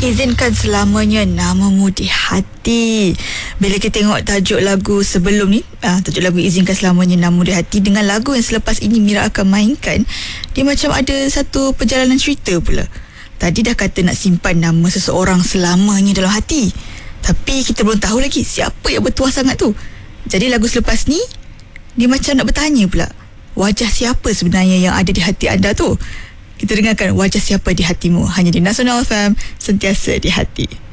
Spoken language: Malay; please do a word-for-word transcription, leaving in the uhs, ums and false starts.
Izinkan selamanya namamu di hati. Bila kita tengok tajuk lagu sebelum ni, ah, tajuk lagu Izinkan Selamanya Namamu di Hati, dengan lagu yang selepas ini Mira akan mainkan, dia macam ada satu perjalanan cerita pula. Tadi dah kata nak simpan nama seseorang selamanya dalam hati, tapi kita belum tahu lagi siapa yang bertuah sangat tu. Jadi lagu selepas ni, dia macam nak bertanya pula, wajah siapa sebenarnya yang ada di hati anda tu? Kita dengarkan Wajah Siapa di Hatimu, hanya di Nasional F M, sentiasa di hati.